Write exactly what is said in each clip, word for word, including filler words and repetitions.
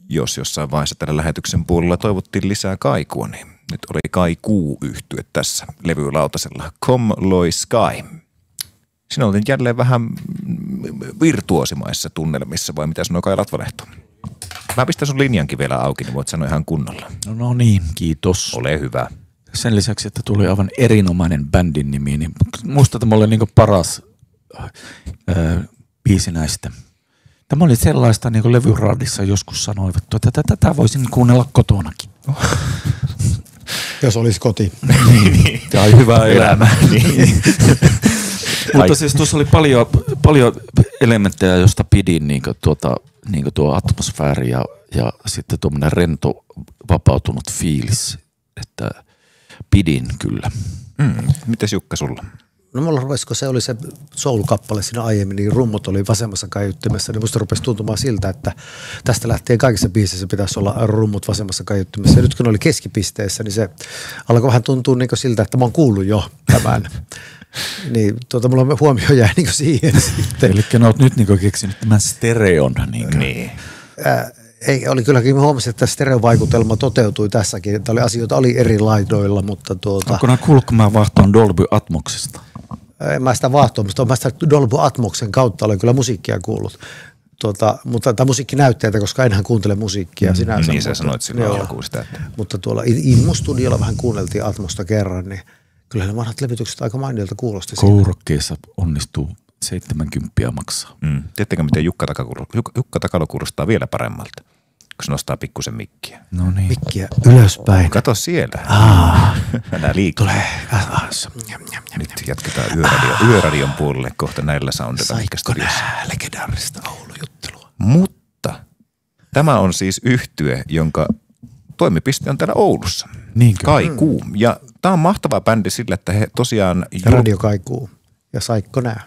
jos jossain vaiheessa tällä lähetyksen puolella toivottiin lisää kaikua, niin nyt oli Kaikuu-yhtye tässä levylautasella. Come Loi Sky. Sinä oltiin jälleen vähän virtuosimaissa tunnelmissa, vai mitä sanoo Kai Latvalehto? Mä pistän sun linjankin vielä auki, niin voit sanoa ihan kunnolla. No, no niin, kiitos. Ole hyvä. Sen lisäksi, että tuli aivan erinomainen bändin nimi, niin musta tämä oli niin paras äh, biisi näistä. Tämä oli sellaista, niin kuin levyradissa joskus sanoivat, että tätä voisin kuunnella kotonakin. Jos olisi koti. Niin, tai hyvää elämää. Niin. Mutta siis tuossa oli paljon, paljon elementtejä, josta pidin, niin kuin tuota, niin kuin tuo atmosfääri ja, ja sitten tuommoinen rento, vapautunut fiilis, että pidin kyllä. Mm. Mites Jukka sulla? No mulla rupesi, kun se oli se soul-kappale siinä aiemmin, niin rummut oli vasemmassa kaiuttimessa, niin musta rupesi tuntumaan siltä, että tästä lähtien kaikissa biisissä pitäisi olla rummut vasemmassa kaiuttimessa. Ja nyt kun ne oli keskipisteessä, niin se alkoi vähän tuntua niin kuin siltä, että mä oon kuullut jo tämän. Niin tuota, mulla huomio jäi niin kuin siihen sitten. Eli ne oot nyt niin kuin keksinyt tämän stereon. Niin. niin. Äh, ei, oli kylläkin, mä huomasin, että stereovaikutelma toteutui tässäkin. Tämä oli asioita oli eri laidoilla, mutta tuota... Onko nämä kuullut, kun mä vahtaan Dolby Atmoksesta? En mä sitä vahtoa, mutta mä sitä Dolby Atmoksen kautta olen kyllä musiikkia kuullut. Tuota, mutta tämä musiikkinäytteitä, koska enhän kuuntele musiikkia sinänsä. Niin sä mutta, sanoit silloin alkuun sitä. Että... Mutta tuolla Inmo-studiolla vähän kuunneltiin Atmosta kerran, niin kyllä ne vanhat levytykset aika mainiolta kuulosti. Kourokkeessa onnistuu seitsemänkymppiä maksaa. Mm. Tiedättekö, miten Jukka Takalo, Jukka Takalo kuulostaa vielä paremmalta, kun se nostaa pikkusen mikkiä? No niin. Mikkiä ylöspäin. Kato siellä. Ah. Älä liikkuu. Tulee. Nyt jatketaan yöradio, yöradion puolelle kohta näillä soundilla. Saikko nää legendaarista Oulu-juttelua. Mutta tämä on siis yhtye, jonka toimipiste on täällä Oulussa. Niinkö? Kaikuu. Ja tämä on mahtava bändi sillä, että he tosiaan... Radio Kaikuu. Ja Saikko nää.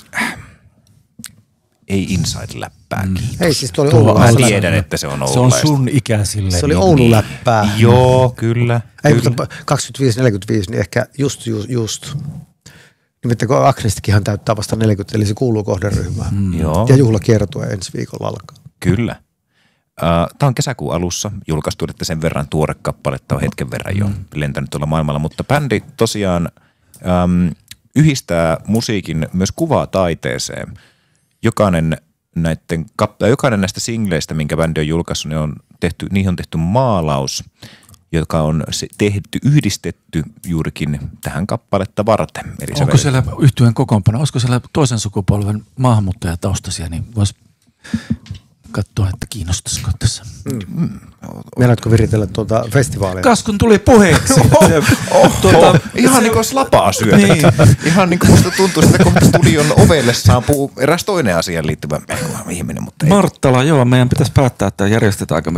Ei Inside-läppää, mm. kiitos. Ei siis tuo oli Tuo Oulu. tiedän, että se on Oulu. Se on sun ikäisille. Se oli niin. Oulu-läppää. Niin. Joo, kyllä. Ei, kyllä. mutta kaksikymmentäviisi neljäkymmentäviisi, niin ehkä just, just, just. Nimittäin kun Agnestikinhan täyttää vasta neljäkymmentä, eli se kuuluu kohderyhmään. Mm. Joo. Ja juhlakiertue ensi viikolla alkaa. Kyllä. Tämä on kesäkuun alussa julkaistu, että sen verran tuore kappaletta on hetken verran jo mm. lentänyt tuolla maailmalla, mutta bändi tosiaan äm, yhdistää musiikin myös kuvataiteeseen. Jokainen, näiden, jokainen näistä singleistä, minkä bändi on julkaissut, niin on tehty, niihin on tehty maalaus, joka on tehty, yhdistetty juurikin tähän kappaletta varten. Eli onko siellä yhtyeen kokoonpano, olisiko siellä toisen sukupolven maahanmuuttajataustaisia, niin voisi katsoa, että kiinnostaisiko tässä. Mm. Meinaatko viritellä tuota festivaalia? Kas kun tuli puheeksi. Oho, tuota, ihan niin kuin slapaa syötä. Niin. Ihan niin kuin musta tuntuu, että kohta studion ovelle saapuu eräs toinen asiaan liittyvä ihminen. Mutta ei. Marttala, joo, meidän pitäisi päättää, että järjestetäänkö me